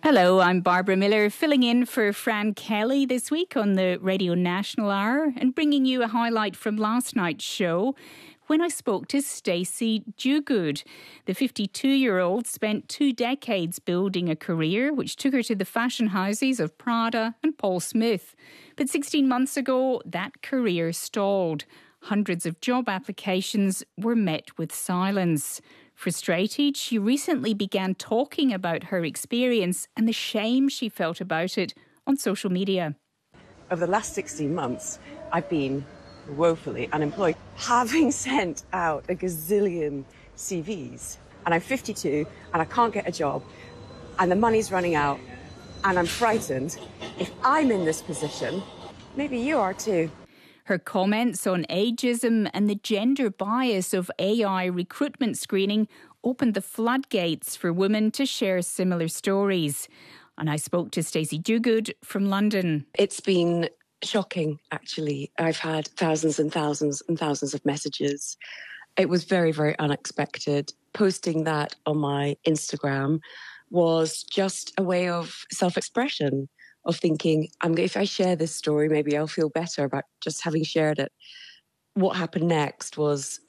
Hello, I'm Barbara Miller, filling in for Fran Kelly this week on the Radio National Hour and bringing you a highlight from last night's show when I spoke to Stacey Duguid. The 52-year-old spent 2 decades building a career which took her to the fashion houses of Prada and Paul Smith. But 16 months ago, that career stalled. Hundreds of job applications were met with silence. Frustrated, she recently began talking about her experience and the shame she felt about it on social media. Over the last 16 months, I've been woefully unemployed, having sent out a gazillion CVs. And I'm 52 and I can't get a job and the money's running out and I'm frightened. If I'm in this position, maybe you are too. Her comments on ageism and the gender bias of AI recruitment screening opened the floodgates for women to share similar stories. And I spoke to Stacey Duguid from London. It's been shocking, actually. I've had thousands and thousands and thousands of messages. It was very, very unexpected. Posting that on my Instagram was just a way of self-expression, of thinking, if I share this story, maybe I'll feel better about just having shared it. What happened next was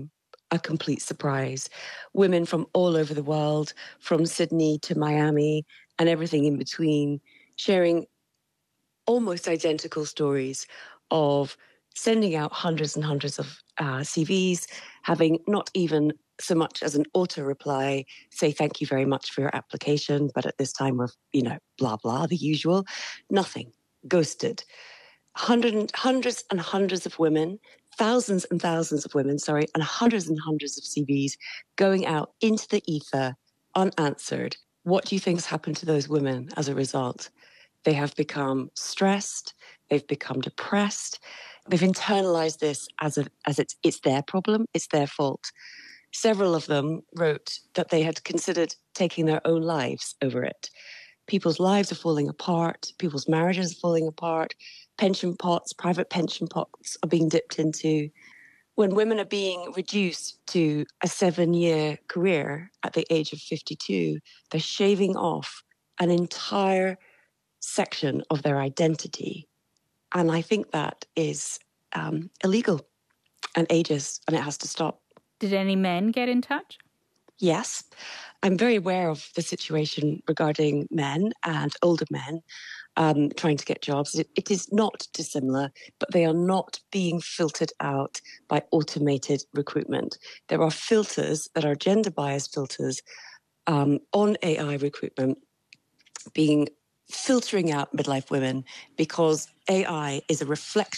a complete surprise. Women from all over the world, from Sydney to Miami and everything in between, sharing almost identical stories of sending out hundreds and hundreds of CVs, having not even so much as an auto reply, say thank you very much for your application, but at this time of, blah, blah, the usual. Nothing. Ghosted. Hundreds and hundreds of women, thousands and thousands of women, and hundreds and hundreds of CVs going out into the ether unanswered. What do you think has happened to those women as a result? They have become stressed. They've become depressed. They've internalized this as it's their problem. It's their fault. Several of them wrote that they had considered taking their own lives over it. People's lives are falling apart. People's marriages are falling apart. Pension pots, private pension pots are being dipped into. When women are being reduced to a 7-year career at the age of 52, they're shaving off an entire section of their identity. And I think that is illegal and ageist, and it has to stop. Did any men get in touch? Yes. I'm very aware of the situation regarding men and older men trying to get jobs. It is not dissimilar, but they are not being filtered out by automated recruitment. There are filters that are gender bias filters on AI recruitment filtering out midlife women because AI is a reflection